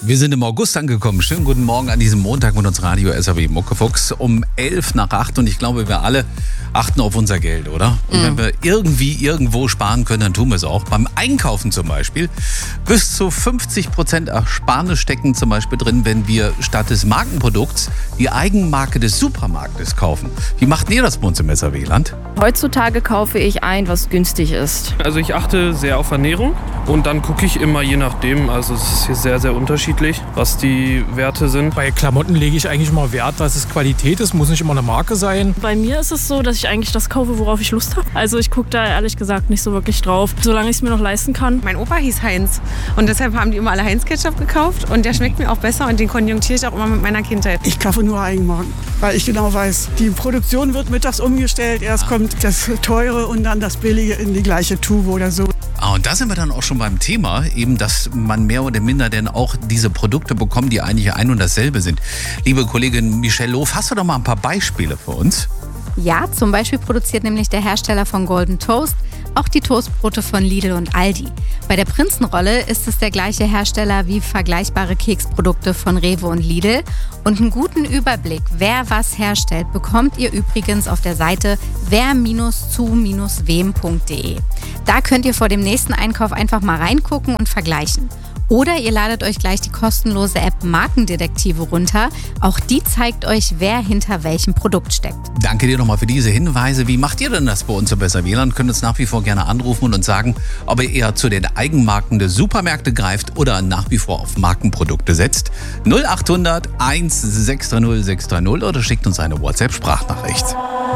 Wir sind im August angekommen. Schönen guten Morgen an diesem Montag mit uns Radio SAW Muckefuchs um 7:11 und ich glaube, wir alle achten auf unser Geld, oder? Und wenn wir irgendwie irgendwo sparen können, dann tun wir es auch. Beim Einkaufen zum Beispiel. Bis zu 50% Ersparnis stecken zum Beispiel drin, wenn wir statt des Markenprodukts die Eigenmarke des Supermarktes kaufen. Wie macht ihr das bei uns im SAW-Land? Heutzutage kaufe ich ein, was günstig ist. Also ich achte sehr auf Ernährung und dann gucke ich immer je nachdem, also es ist hier sehr, sehr unterschiedlich, was die Werte sind. Bei Klamotten lege ich eigentlich immer Wert, dass es Qualität ist, muss nicht immer eine Marke sein. Bei mir ist es so, dass ich eigentlich das kaufe, worauf ich Lust habe. Also ich gucke da ehrlich gesagt nicht so wirklich drauf, solange ich es mir noch leisten kann. Mein Opa hieß Heinz und deshalb haben die immer alle Heinz-Ketchup gekauft und der schmeckt mir auch besser und den konjunktiere ich auch immer mit meiner Kindheit. Ich kaufe nur Eigenmarken, weil ich genau weiß, die Produktion wird mittags umgestellt, erst kommt das Teure und dann das Billige in die gleiche Tube oder so. Und da sind wir dann auch schon beim Thema, eben, dass man mehr oder minder denn auch diese Produkte bekommt, die eigentlich ein und dasselbe sind. Liebe Kollegin Michelle Loof, hast du doch mal ein paar Beispiele für uns? Ja, zum Beispiel produziert nämlich der Hersteller von Golden Toast auch die Toastbrote von Lidl und Aldi. Bei der Prinzenrolle ist es der gleiche Hersteller wie vergleichbare Keksprodukte von Rewe und Lidl. Und einen guten Überblick, wer was herstellt, bekommt ihr übrigens auf der Seite wer-zu-wem.de. Da könnt ihr vor dem nächsten Einkauf einfach mal reingucken und vergleichen. Oder ihr ladet euch gleich die kostenlose App Markendetektive runter. Auch die zeigt euch, wer hinter welchem Produkt steckt. Danke dir nochmal für diese Hinweise. Wie macht ihr denn das bei uns im SAW-Land? Könnt uns nach wie vor gerne anrufen und uns sagen, ob ihr eher zu den Eigenmarken der Supermärkte greift oder nach wie vor auf Markenprodukte setzt. 0800 1630 630 oder schickt uns eine WhatsApp-Sprachnachricht.